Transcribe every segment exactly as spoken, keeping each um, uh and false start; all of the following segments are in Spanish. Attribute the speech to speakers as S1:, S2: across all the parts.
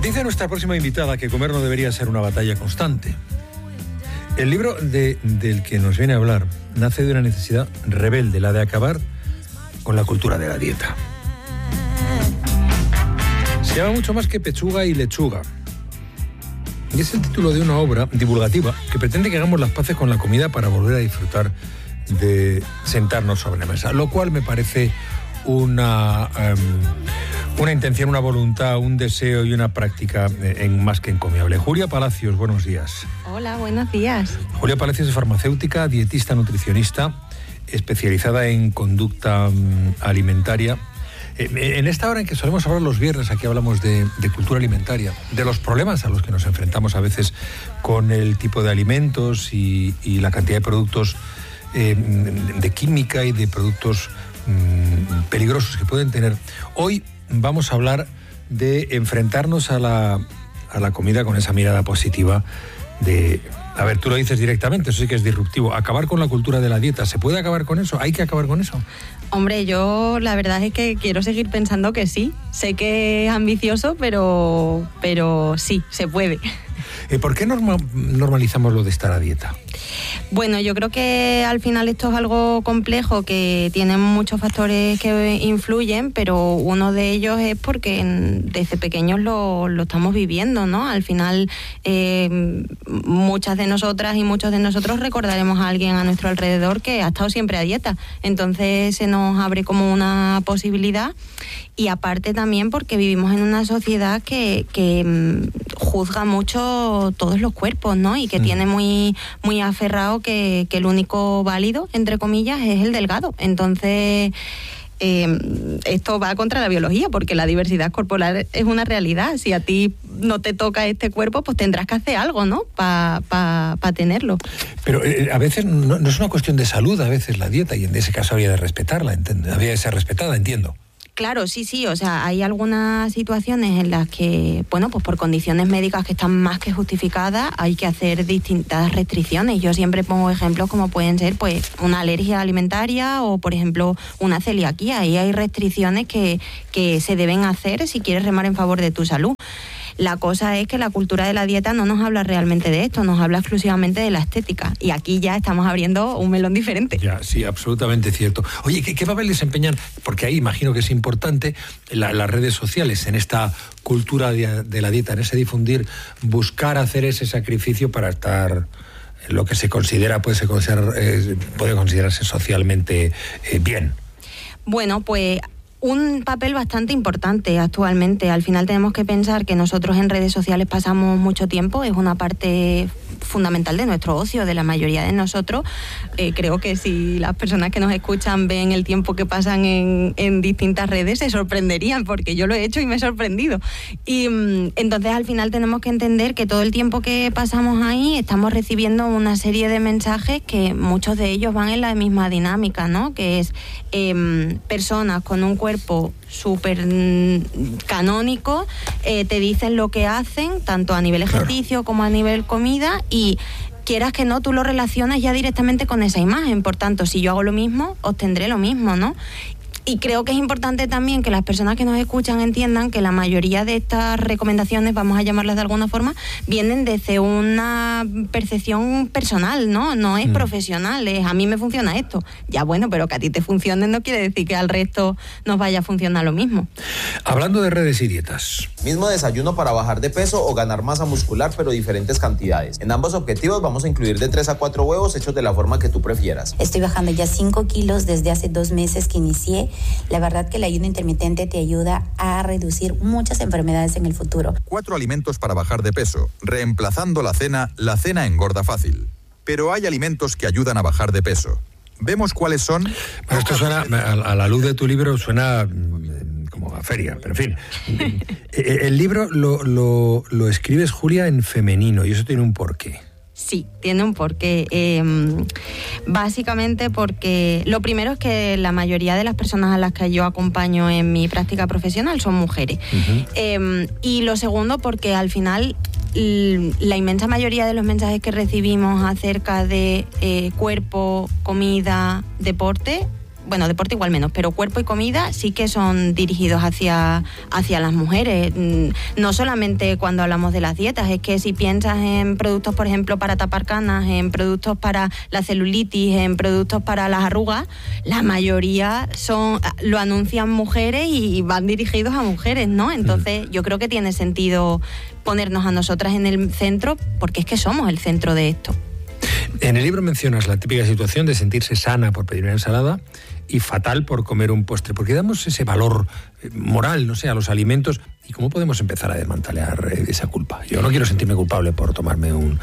S1: Dice nuestra próxima invitada que comer no debería ser una batalla constante. El libro de, del que nos viene a hablar nace de una necesidad rebelde, la de acabar con la cultura de la dieta. Se llama mucho más que Pechuga y Lechuga. Y es el título de una obra divulgativa que pretende que hagamos las paces con la comida para volver a disfrutar de sentarnos sobre la mesa, lo cual me parece una, um, una intención, una voluntad, un deseo y una práctica en más que encomiable. Julia Palacios, buenos días.
S2: Hola, buenos días.
S1: Julia Palacios es farmacéutica, dietista, nutricionista, especializada en conducta um, alimentaria. En esta hora en que solemos hablar los viernes, aquí hablamos de, de cultura alimentaria, de los problemas a los que nos enfrentamos a veces con el tipo de alimentos y, y la cantidad de productos eh, de química y de productos mmm, peligrosos que pueden tener. Hoy vamos a hablar de enfrentarnos a la, a la comida con esa mirada positiva de... A ver, tú lo dices directamente, eso sí que es disruptivo. Acabar con la cultura de la dieta. ¿Se puede acabar con eso? ¿Hay que acabar con eso?
S2: Hombre, yo la verdad es que quiero seguir pensando que sí. Sé que es ambicioso, pero, pero sí, se puede.
S1: ¿Por qué norma, normalizamos lo de estar a dieta?
S2: Bueno, yo creo que al final esto es algo complejo, que tiene muchos factores que influyen, pero uno de ellos es porque desde pequeños lo, lo estamos viviendo, ¿no? Al final, eh, muchas de nosotras y muchos de nosotros recordaremos a alguien a nuestro alrededor que ha estado siempre a dieta. Entonces se nos abre como una posibilidad. Y aparte también porque vivimos en una sociedad que, que mmm, juzga mucho todos los cuerpos, ¿no? Y que mm. tiene muy, muy aferrado que, que el único válido, entre comillas, es el delgado. Entonces, eh, esto va contra la biología, porque la diversidad corporal es una realidad. Si a ti no te toca este cuerpo, pues tendrás que hacer algo, ¿no? Para pa, pa tenerlo.
S1: Pero eh, a veces no, no es una cuestión de salud, a veces la dieta, y en ese caso habría de respetarla, entiendo, habría de ser respetada, entiendo.
S2: Claro, sí, sí, o sea, hay algunas situaciones en las que, bueno, pues por condiciones médicas que están más que justificadas, hay que hacer distintas restricciones. Yo siempre pongo ejemplos como pueden ser, pues, una alergia alimentaria o, por ejemplo, una celiaquía. Ahí hay restricciones que, que se deben hacer si quieres remar en favor de tu salud. La cosa es que la cultura de la dieta no nos habla realmente de esto, nos habla exclusivamente de la estética. Y aquí ya estamos abriendo un melón diferente.
S1: Ya, sí, absolutamente cierto. Oye, ¿qué, qué papel desempeñan? Porque ahí imagino que es importante la, las redes sociales en esta cultura de, de la dieta, en ese difundir, buscar hacer ese sacrificio para estar en lo que se considera, puede, se considerar, eh, puede considerarse socialmente eh, bien.
S2: Bueno, pues... un papel bastante importante actualmente. Al final tenemos que pensar que nosotros en redes sociales pasamos mucho tiempo, es una parte fundamental de nuestro ocio, de la mayoría de nosotros. Eh, creo que si las personas que nos escuchan ven el tiempo que pasan en, en distintas redes, se sorprenderían, porque yo lo he hecho y me he sorprendido. Y mm, entonces al final tenemos que entender que todo el tiempo que pasamos ahí estamos recibiendo una serie de mensajes que muchos de ellos van en la misma dinámica, ¿no? Que es eh, personas con un cuerpo súper canónico, eh, te dicen lo que hacen, tanto a nivel ejercicio claro. como a nivel comida, y quieras que no, tú lo relacionas ya directamente con esa imagen. Por tanto, si yo hago lo mismo, obtendré lo mismo, ¿no? Y creo que es importante también que las personas que nos escuchan entiendan que la mayoría de estas recomendaciones, vamos a llamarlas de alguna forma, vienen desde una percepción personal, ¿no? No es mm. profesional, es a mí me funciona esto. Ya bueno, pero que a ti te funcione no quiere decir que al resto nos vaya a funcionar lo mismo.
S1: Hablando de redes y dietas.
S3: Mismo desayuno para bajar de peso o ganar masa muscular, pero diferentes cantidades. En ambos objetivos vamos a incluir de tres a cuatro huevos hechos de la forma que tú prefieras.
S4: Estoy bajando ya cinco kilos desde hace dos meses que inicié. La verdad que el ayuno intermitente te ayuda a reducir muchas enfermedades en el futuro.
S5: Cuatro alimentos para bajar de peso. Reemplazando la cena, la cena engorda fácil. Pero hay alimentos que ayudan a bajar de peso. ¿Vemos cuáles son?
S1: Bueno, esto suena, a la luz de tu libro, suena como a feria, pero en fin. El libro lo, lo, lo escribes, Julia, en femenino, y eso tiene un porqué.
S2: Sí, tiene un porqué. Eh, básicamente porque lo primero es que la mayoría de las personas a las que yo acompaño en mi práctica profesional son mujeres. Uh-huh. Eh, y lo segundo porque al final la inmensa mayoría de los mensajes que recibimos acerca de eh, cuerpo, comida, deporte, bueno, deporte igual menos, pero cuerpo y comida sí que son dirigidos hacia, hacia las mujeres. No solamente cuando hablamos de las dietas, es que si piensas en productos, por ejemplo, para tapar canas, en productos para la celulitis, en productos para las arrugas, la mayoría son lo anuncian mujeres y van dirigidos a mujeres, ¿no? Entonces yo creo que tiene sentido ponernos a nosotras en el centro, porque es que somos el centro de esto.
S1: En el libro mencionas la típica situación de sentirse sana por pedir una ensalada y fatal por comer un postre, porque damos ese valor moral, no sé, a los alimentos. ¿Y cómo podemos empezar a desmantelar esa culpa? Yo no quiero sentirme culpable por tomarme un,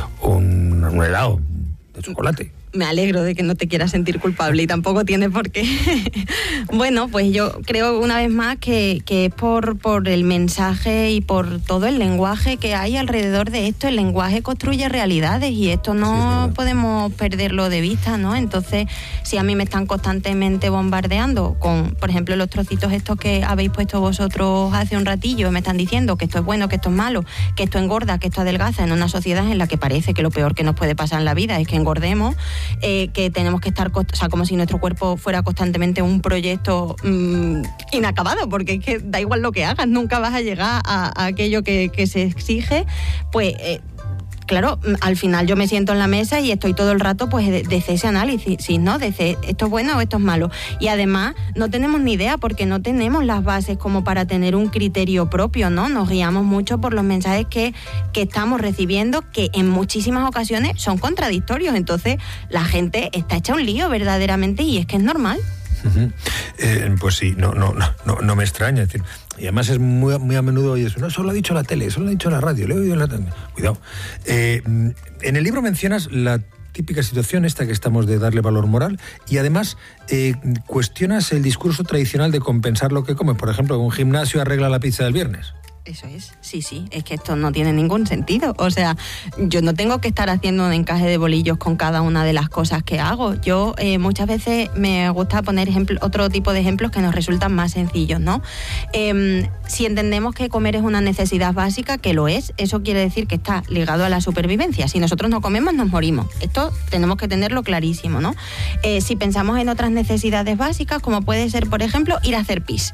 S1: un, un helado de chocolate.
S2: Me alegro de que no te quieras sentir culpable y tampoco tiene por qué. Bueno, pues yo creo una vez más que, que es por, por el mensaje y por todo el lenguaje que hay alrededor de esto. El lenguaje construye realidades y esto no sí, podemos perderlo de vista, ¿no? Entonces, si a mí me están constantemente bombardeando con, por ejemplo, los trocitos estos que habéis puesto vosotros hace un ratillo, me están diciendo que esto es bueno, que esto es malo, que esto engorda, que esto adelgaza, en una sociedad en la que parece que lo peor que nos puede pasar en la vida es que engordemos, Eh, que tenemos que estar, o sea, como si nuestro cuerpo fuera constantemente un proyecto mmm, inacabado, porque es que da igual lo que hagas, nunca vas a llegar a, a aquello que, que se exige, pues... Eh, Claro, al final yo me siento en la mesa y estoy todo el rato pues de, de ese análisis, ¿no? De ese, esto es bueno o esto es malo. Y además no tenemos ni idea porque no tenemos las bases como para tener un criterio propio, ¿no? Nos guiamos mucho por los mensajes que, que estamos recibiendo, que en muchísimas ocasiones son contradictorios. Entonces la gente está hecha un lío verdaderamente y es que es normal.
S1: Uh-huh. Eh, pues sí, no, no, no, no me extraña. Es decir, y además es muy, muy a menudo oye eso, no, eso lo ha dicho la tele, eso lo ha dicho la radio, lo he oído en la tele. Cuidado. Eh, en el libro mencionas la típica situación esta que estamos de darle valor moral y además eh, cuestionas el discurso tradicional de compensar lo que comes. Por ejemplo, un gimnasio arregla la pizza del viernes.
S2: Eso es, sí, sí, es que esto no tiene ningún sentido. O sea, yo no tengo que estar haciendo un encaje de bolillos con cada una de las cosas que hago. Yo eh, muchas veces me gusta poner ejemplo, otro tipo de ejemplos que nos resultan más sencillos, ¿no? Eh, si entendemos que comer es una necesidad básica, que lo es, eso quiere decir que está ligado a la supervivencia. Si nosotros no comemos, nos morimos. Esto tenemos que tenerlo clarísimo, ¿no? Eh, si pensamos en otras necesidades básicas, como puede ser, por ejemplo, ir a hacer pis.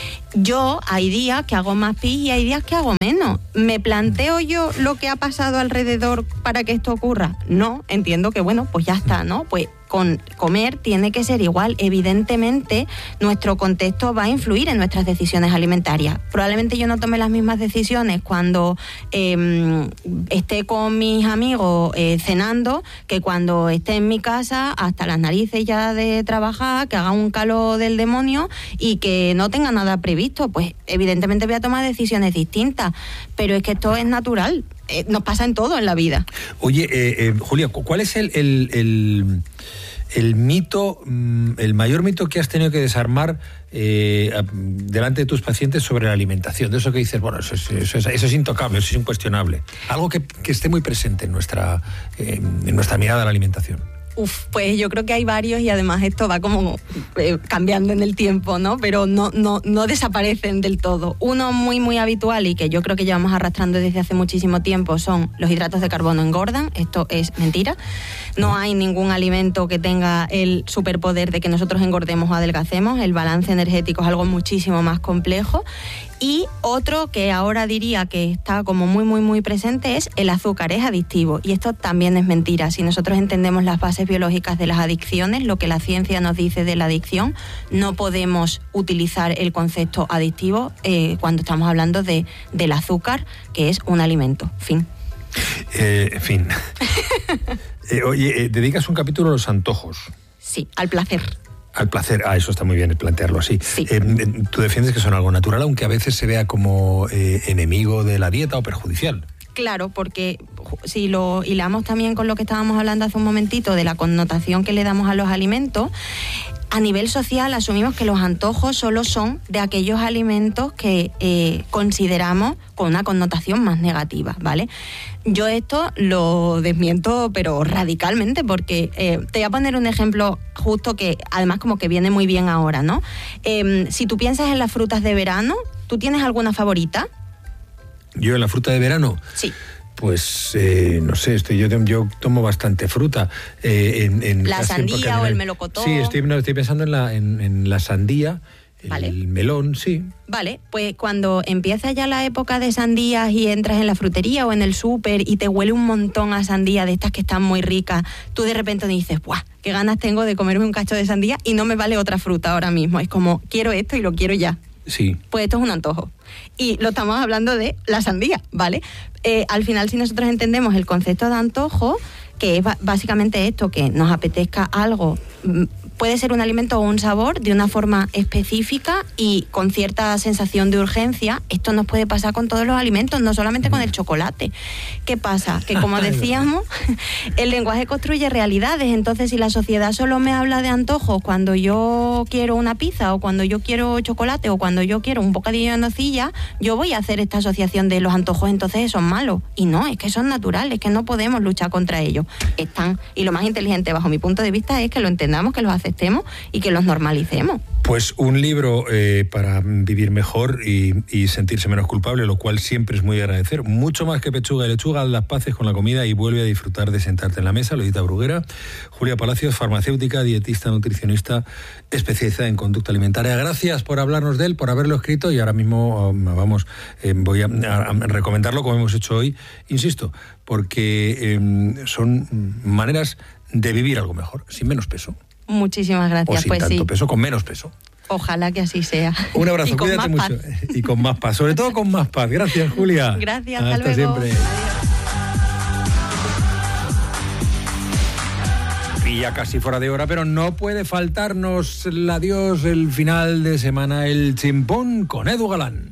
S2: Yo hay días que hago más pis y hay días que hago menos. ¿Me planteo yo lo que ha pasado alrededor para que esto ocurra? No, entiendo que bueno, pues ya está, ¿no? Pues con comer tiene que ser igual. Evidentemente, nuestro contexto va a influir en nuestras decisiones alimentarias. Probablemente yo no tome las mismas decisiones cuando eh, esté con mis amigos eh, cenando que cuando esté en mi casa hasta las narices ya de trabajar, que haga un calor del demonio y que no tenga nada previsto. Pues evidentemente voy a tomar decisiones distintas, pero es que esto es natural. Eh, nos pasa en todo en la vida.
S1: Oye, eh, eh, Julia, ¿cuál es el, el, el, el mito, el mayor mito que has tenido que desarmar eh, delante de tus pacientes sobre la alimentación? De eso que dices, bueno, eso es, eso es, eso es intocable, eso es incuestionable. Algo que, que esté muy presente en nuestra, eh, en nuestra mirada a la alimentación.
S2: Uf, pues yo creo que hay varios y además esto va como eh, cambiando en el tiempo, ¿no? Pero no, no, no desaparecen del todo. Uno muy, muy habitual y que yo creo que llevamos arrastrando desde hace muchísimo tiempo son los hidratos de carbono engordan. Esto es mentira. No hay ningún alimento que tenga el superpoder de que nosotros engordemos o adelgacemos. El balance energético es algo muchísimo más complejo. Y otro que ahora diría que está como muy, muy, muy presente es el azúcar, es adictivo. Y esto también es mentira. Si nosotros entendemos las bases biológicas de las adicciones, lo que la ciencia nos dice de la adicción, no podemos utilizar el concepto adictivo eh, cuando estamos hablando de, del azúcar, que es un alimento. Fin.
S1: Eh, en fin. eh, oye, eh, dedicas un capítulo a los antojos.
S2: Sí, al placer.
S1: Al placer, ah, eso está muy bien plantearlo así.
S2: Sí.
S1: Eh, tú defiendes que son algo natural, aunque a veces se vea como eh, enemigo de la dieta o perjudicial.
S2: Claro, porque si lo hilamos también con lo que estábamos hablando hace un momentito de la connotación que le damos a los alimentos, a nivel social asumimos que los antojos solo son de aquellos alimentos que eh, consideramos con una connotación más negativa, ¿vale? Yo esto lo desmiento, pero radicalmente, porque eh, te voy a poner un ejemplo justo que además como que viene muy bien ahora, ¿no? Eh, si tú piensas en las frutas de verano, ¿tú tienes alguna favorita?
S1: Yo en la fruta de verano.
S2: Sí.
S1: Pues eh, no sé, estoy, yo, yo tomo bastante fruta. Eh, en, en
S2: la sandía o el melocotón.
S1: Sí, estoy, no, estoy pensando en la, en, en la sandía, el
S2: vale.
S1: melón, sí.
S2: Vale, pues cuando empieza ya la época de sandías y entras en la frutería o en el súper y te huele un montón a sandía de estas que están muy ricas, tú de repente dices, ¡buah! Qué ganas tengo de comerme un cacho de sandía y no me vale otra fruta ahora mismo. Es como, quiero esto y lo quiero ya.
S1: Sí.
S2: Pues esto es un antojo. Y lo estamos hablando de la sandía, ¿vale? Eh, al final, si nosotros entendemos el concepto de antojo, que es básicamente esto, que nos apetezca algo, puede ser un alimento o un sabor de una forma específica y con cierta sensación de urgencia. Esto nos puede pasar con todos los alimentos, no solamente con el chocolate. ¿Qué pasa? Que como decíamos, el lenguaje construye realidades. Entonces, si la sociedad solo me habla de antojos cuando yo quiero una pizza o cuando yo quiero chocolate o cuando yo quiero un bocadillo de nocilla, yo voy a hacer esta asociación de los antojos, entonces son malos. Y no, es que son naturales, que no podemos luchar contra ellos. Están, y lo más inteligente bajo mi punto de vista es que lo entendamos, que los aceptemos y que los normalicemos.
S1: Pues un libro eh, para vivir mejor y, y sentirse menos culpable, lo cual siempre es muy de agradecer. Mucho más que pechuga y lechuga, haz las paces con la comida y vuelve a disfrutar de sentarte en la mesa. Lo edita Bruguera. Julia Palacios, farmacéutica, dietista, nutricionista, especializada en conducta alimentaria. Gracias por hablarnos de él, por haberlo escrito y ahora mismo um, vamos, eh, voy a, a, a recomendarlo como hemos hecho hoy, insisto, porque eh, son maneras de vivir algo mejor, sin menos peso.
S2: Muchísimas gracias.
S1: O sin
S2: pues
S1: tanto
S2: sí.
S1: peso, con menos peso.
S2: Ojalá que así sea.
S1: Un abrazo,
S2: y con
S1: cuídate
S2: más
S1: mucho.
S2: Paz.
S1: Y con más paz, sobre todo con más paz. Gracias, Julia.
S2: Gracias,
S1: hasta,
S2: hasta luego.
S1: siempre. Adiós. Y ya casi fuera de hora, pero no puede faltarnos el adiós, el final de semana, el chimpón con Edu Galán.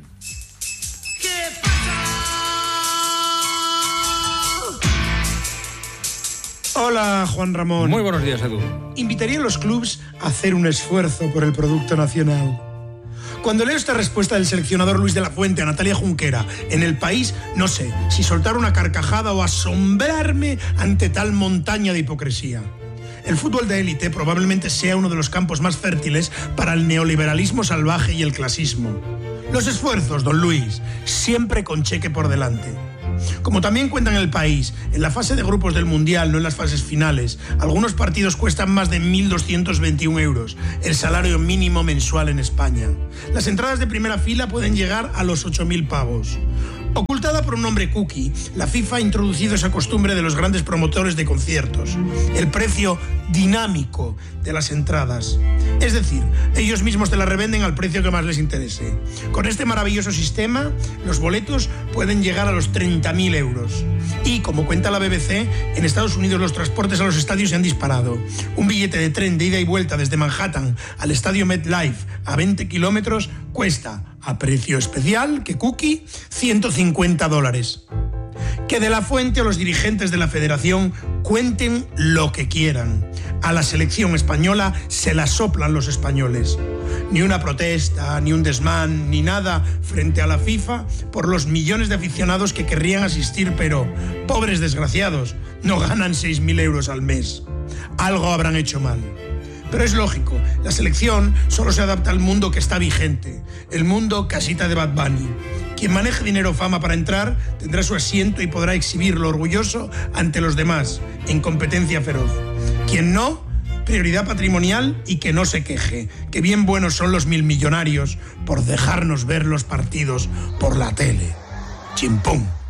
S6: Hola, Juan Ramón.
S1: Muy buenos días, Edu.
S6: Invitaría a los clubs a hacer un esfuerzo por el producto nacional. Cuando leo esta respuesta del seleccionador Luis de la Fuente a Natalia Junquera en El País, no sé si soltar una carcajada o asombrarme ante tal montaña de hipocresía. El fútbol de élite probablemente sea uno de los campos más fértiles para el neoliberalismo salvaje y el clasismo. Los esfuerzos, don Luis, siempre con cheque por delante. Como también cuenta en El País, en la fase de grupos del Mundial, no en las fases finales, algunos partidos cuestan más de mil doscientos veintiún euros, el salario mínimo mensual en España. Las entradas de primera fila pueden llegar a los ocho mil pavos. Ocultada por un nombre cookie, la FIFA ha introducido esa costumbre de los grandes promotores de conciertos, el precio dinámico de las entradas. Es decir, ellos mismos te la revenden al precio que más les interese. Con este maravilloso sistema, los boletos pueden llegar a los treinta mil euros. Y, como cuenta la B B C, en Estados Unidos los transportes a los estadios se han disparado. Un billete de tren de ida y vuelta desde Manhattan al estadio MetLife a veinte kilómetros cuesta, a precio especial, que cookie, ciento cincuenta dólares. Que de la Fuente o los dirigentes de la federación cuenten lo que quieran. A la selección española se la soplan los españoles. Ni una protesta, ni un desmán, ni nada frente a la FIFA por los millones de aficionados que querrían asistir, pero, pobres desgraciados, no ganan seis mil euros al mes. Algo habrán hecho mal. Pero es lógico, la selección solo se adapta al mundo que está vigente, el mundo casita de Bad Bunny. Quien maneje dinero o fama para entrar tendrá su asiento y podrá exhibirlo orgulloso ante los demás, en competencia feroz. Quien no, prioridad patrimonial y que no se queje, que bien buenos son los mil millonarios por dejarnos ver los partidos por la tele. Chimpún.